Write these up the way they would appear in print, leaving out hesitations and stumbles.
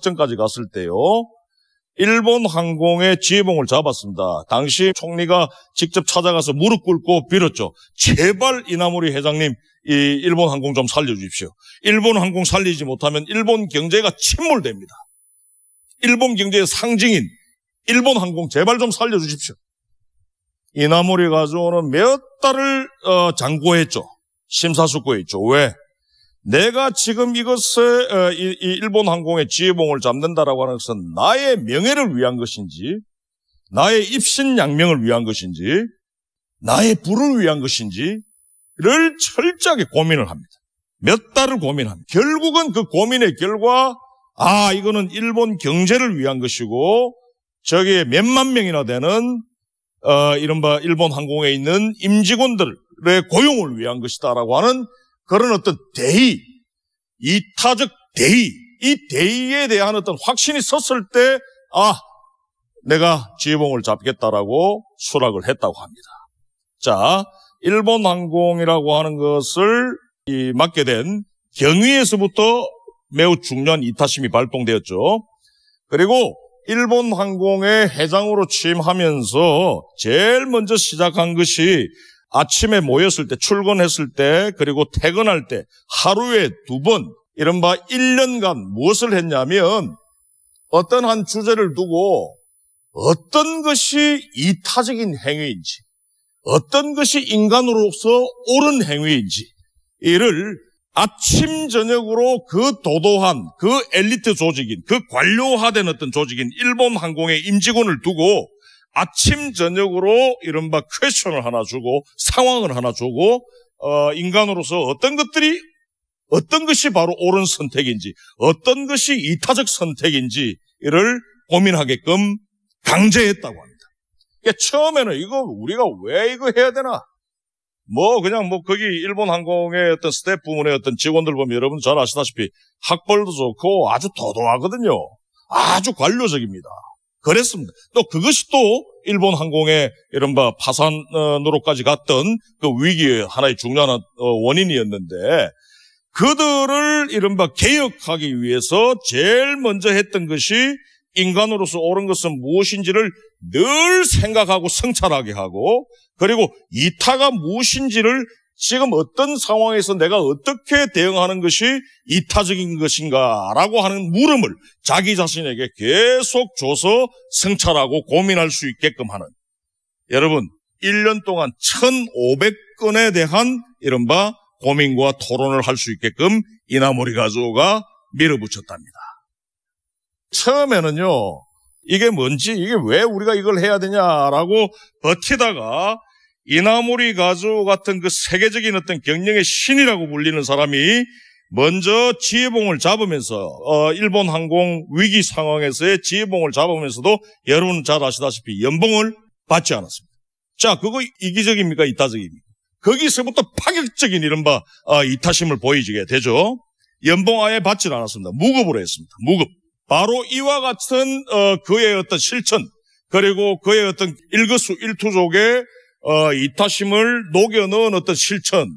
직전까지 갔을 때요, 일본 항공의 지휘봉을 잡았습니다. 당시 총리가 직접 찾아가서 무릎 꿇고 빌었죠. 제발 이나모리 회장님, 이 일본 항공 좀 살려주십시오. 일본 항공 살리지 못하면 일본 경제가 침몰됩니다. 일본 경제의 상징인 일본 항공 제발 좀 살려주십시오. 이나모리 가지고는 몇 달을 장고했죠. 심사숙고했죠. 왜? 내가 지금 이것을 이 일본 항공의 지휘봉을 잡는다라고 하는 것은 나의 명예를 위한 것인지, 나의 입신양명을 위한 것인지, 나의 부를 위한 것인지를 철저하게 고민을 합니다. 몇 달을 고민합니다. 결국은 그 고민의 결과, 이거는 일본 경제를 위한 것이고 저기에 몇만 명이나 되는 이른바 일본 항공에 있는 임직원들의 고용을 위한 것이다라고 하는 그런 어떤 대의, 이타적 대의, 이 대의에 대한 어떤 확신이 섰을 때, 내가 지휘봉을 잡겠다라고 수락을 했다고 합니다. 자, 일본 항공이라고 하는 것을 맡게 된 경위에서부터 매우 중요한 이타심이 발동되었죠. 그리고 일본 항공의 회장으로 취임하면서 제일 먼저 시작한 것이 아침에 모였을 때, 출근했을 때, 그리고 퇴근할 때 하루에 2번, 이른바 1년간 무엇을 했냐면 어떤 한 주제를 두고 어떤 것이 이타적인 행위인지, 어떤 것이 인간으로서 옳은 행위인지 이를 아침 저녁으로 그 도도한 그 엘리트 조직인, 그 관료화된 어떤 조직인 일본 항공의 임직원을 두고 아침 저녁으로 이른바 퀘스천을 하나 주고 상황을 하나 주고 인간으로서 어떤 것이 바로 옳은 선택인지, 어떤 것이 이타적 선택인지를 고민하게끔 강제했다고 합니다. 그러니까 처음에는 이거 우리가 왜 이거 해야 되나? 거기 일본 항공의 어떤 스태프 부문의 어떤 직원들 보면 여러분 잘 아시다시피 학벌도 좋고 아주 도도하거든요. 아주 관료적입니다. 그랬습니다. 또 그것이 또 일본 항공의 이른바 파산으로까지 갔던 그 위기의 하나의 중요한 원인이었는데, 그들을 이른바 개혁하기 위해서 제일 먼저 했던 것이 인간으로서 옳은 것은 무엇인지를 늘 생각하고 성찰하게 하고, 그리고 이타가 무엇인지를 지금 어떤 상황에서 내가 어떻게 대응하는 것이 이타적인 것인가라고 하는 물음을 자기 자신에게 계속 줘서 성찰하고 고민할 수 있게끔 하는, 여러분 1년 동안 1,500건에 대한 이른바 고민과 토론을 할 수 있게끔 이나모리 가조가 밀어붙였답니다. 처음에는요, 이게 뭔지, 이게 왜 우리가 이걸 해야 되냐라고 버티다가 이나모리 가조 같은 그 세계적인 어떤 경영의 신이라고 불리는 사람이 먼저 지휘봉을 잡으면서 일본 항공 위기 상황에서의 지휘봉을 잡으면서도 여러분 잘 아시다시피 연봉을 받지 않았습니다. 자, 그거 이기적입니까? 이타적입니까? 거기서부터 파격적인 이른바 이타심을 보이게 되죠. 연봉 아예 받지 않았습니다. 무급으로 했습니다. 무급. 바로 이와 같은 그의 어떤 실천, 그리고 그의 어떤 일거수일투족의 이타심을 녹여넣은 어떤 실천을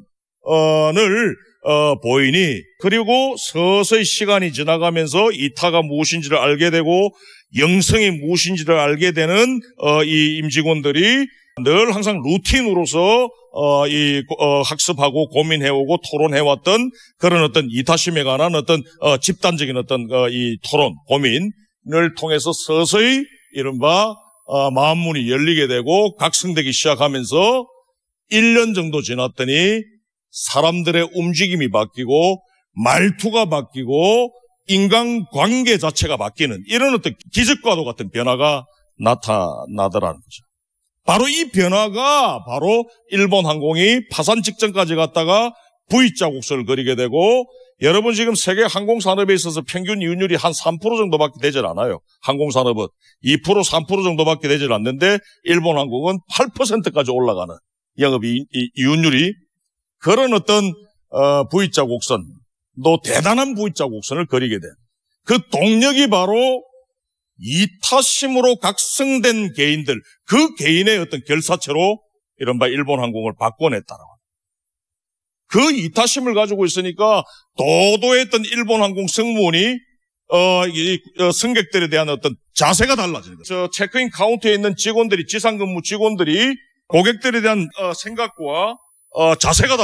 보이니, 그리고 서서히 시간이 지나가면서 이타가 무엇인지를 알게 되고 영성이 무엇인지를 알게 되는 이 임직원들이 늘 항상 루틴으로서 학습하고 고민해오고 토론해왔던 그런 어떤 이타심에 관한 어떤 집단적인 어떤 이 토론, 고민을 통해서 서서히 이른바 마음문이 열리게 되고 각성되기 시작하면서 1년 정도 지났더니 사람들의 움직임이 바뀌고 말투가 바뀌고 인간관계 자체가 바뀌는 이런 어떤 기적과도 같은 변화가 나타나더라는 거죠. 바로 이 변화가 바로 일본 항공이 파산 직전까지 갔다가 V자 곡선을 그리게 되고, 여러분 지금 세계 항공산업에 있어서 평균 이윤율이 한 3% 정도밖에 되질 않아요. 항공산업은 2%, 3% 정도밖에 되질 않는데 일본 항공은 8%까지 올라가는 영업 이윤율이, 그런 어떤 V자 곡선, 또 대단한 V자 곡선을 그리게 된 그 동력이 바로 이타심으로 각성된 개인들, 그 개인의 어떤 결사체로 이른바 일본 항공을 바꿔냈다라고 합니다. 그 이타심을 가지고 있으니까 도도했던 일본 항공 승무원이 승객들에 대한 어떤 자세가 달라지는 거죠. 저 체크인 카운터에 있는 직원들이, 지상근무 직원들이 고객들에 대한 생각과 자세가